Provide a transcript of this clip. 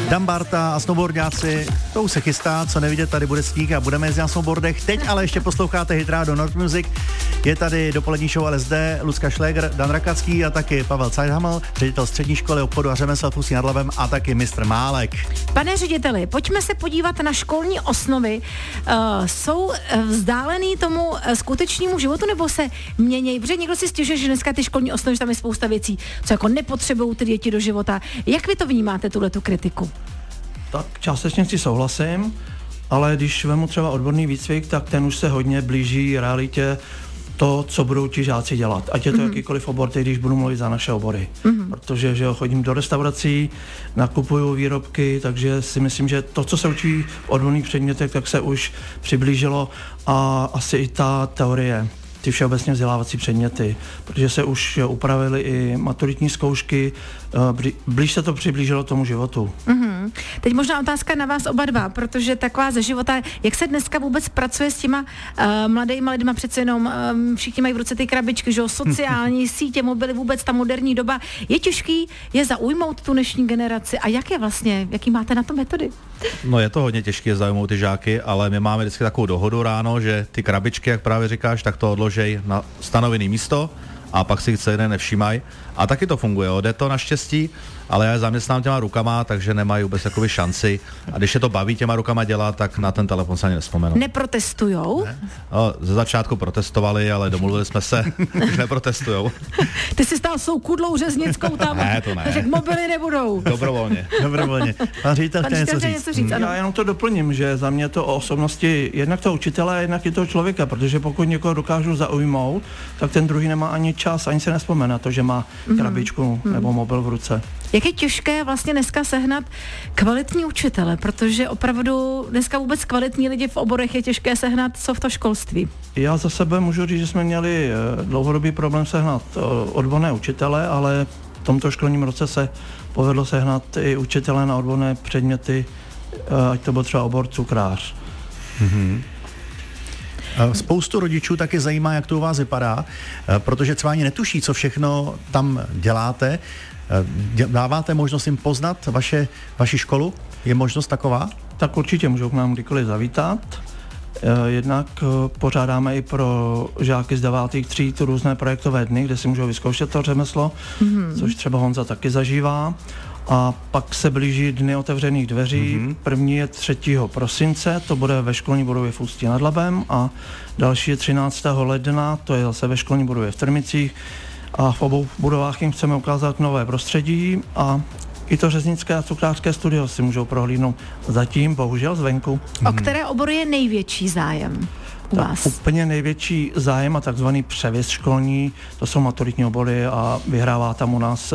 Dambarta a snowboardáci, to už se chystá, co nevidět, tady bude sníh a budeme jezdit na snowboardech. Teď ale ještě posloucháte Hit Radio North Music. Je tady dopolední show LSD, Lucka Šléger, Dan Rakacký a taky Pavel Zeithaml, ředitel střední školy obchodu a řemesel v Ústí nad Labem a taky mistr Málek. Pane řediteli, pojďme se podívat na školní osnovy. Jsou vzdálený tomu skutečnému životu nebo se mění? Protože někdo si stěžuje, že dneska ty školní osnovy, že tam je spousta věcí, co jako nepotřebují ty děti do života. Jak vy to vnímáte, tuhletu kritiku? Tak částečně si souhlasím, ale když vemu třeba odborný výcvik, tak ten už se hodně blíží realitě to, co budou ti žáci dělat. Ať je to jakýkoliv obor, teď když budu mluvit za naše obory. Protože že chodím do restaurací, nakupuju výrobky, takže si myslím, že to, co se učí v odborných předmětech, tak se už přiblížilo a asi i ta teorie, ty všeobecně vzdělávací předměty, protože se už upravily i maturitní zkoušky, blíž se to přiblížilo tomu životu. Teď možná otázka na vás oba dva, protože taková ze života, jak se dneska vůbec pracuje s těma mladýma lidma, přece jenom všichni mají v ruce ty krabičky, že jo, sociální sítě, mobily, vůbec ta moderní doba. Je těžký je zaujmout tu dnešní generaci a jak je vlastně, jaký máte na to metody? No je to hodně těžké zaujmout ty žáky, ale my máme vždycky takovou dohodu ráno, že ty krabičky, jak právě říkáš, tak to odložej na stanovené místo a pak si celý den nevšímají. A taky to funguje, jde to naštěstí, ale já je zaměstnám těma rukama, takže nemají vůbec jakoby šanci. A když je to baví těma rukama dělat, tak na ten telefon se ani nespomenu. Neprotestujou? Ne? No, ze začátku protestovali, ale domluvili jsme se, že neprotestujou. Ty jsi stál svou kudlou řeznickou tam. Ne, to ne. Řekl, mobily nebudou. Dobrovolně. Pan ředitel chtěl něco říct. Já jenom to doplním, že za mě to o osobnosti jednak toho učitele, jednak i toho člověka, protože pokud někoho dokážu zaujmout, tak ten druhý nemá ani čas, ani se nespomene na to, že má krabičku nebo mobil v ruce. Jak je těžké vlastně dneska sehnat kvalitní učitele, protože opravdu dneska vůbec kvalitní lidi v oborech je těžké sehnat, co v to školství? Já za sebe můžu říct, že jsme měli dlouhodobý problém sehnat odborné učitele, ale v tomto školním roce se povedlo sehnat i učitele na odborné předměty, ať to byl třeba obor cukrář. Spoustu rodičů taky zajímá, jak to u vás vypadá, protože třeba ani netuší, co všechno tam děláte. Dáváte možnost jim poznat vaši školu? Je možnost taková? Tak určitě můžou k nám kdykoliv zavítat. Jednak pořádáme i pro žáky z 9. tříd různé projektové dny, kde si můžou vyzkoušet to řemeslo, což třeba Honza taky zažívá. A pak se blíží dny otevřených dveří. První je 3. prosince, to bude ve školní budově v Ústí nad Labem a další je 13. ledna, to je zase ve školní budově v Trmicích. A v obou budovách jim chceme ukázat nové prostředí a i to řeznické a cukrářské studio si můžou prohlídnout zatím, bohužel zvenku. O které obory je největší zájem u vás? Úplně největší zájem a takzvaný převis školní, to jsou maturitní obory a vyhrává tam u nás